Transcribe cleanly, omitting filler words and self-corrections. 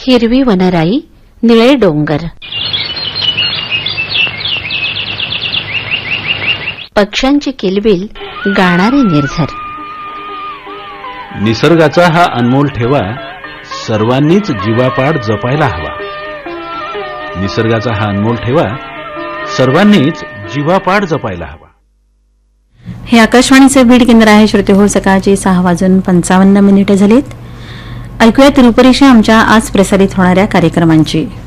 हिरवी वनराई, निळे डोंगर. पक्ष्यांची किलबिल, गाणारे निर्झर. निसर्गाचा हा अनमोल ठेवा सर्वांनीच जीवापाड जपायला हवा. निसर्गाचा हा अनमोल ठेवा सर्वांनीच जीवापाड जपायला हवा. हे आकाशवाणीचे बीड केंद्र आहे. श्रोते हो, सकाळचे 6:55 झालेत. ऐकूयात रूपरेषा आमच्या आज प्रसारित होणाऱ्या कार्यक्रमांची.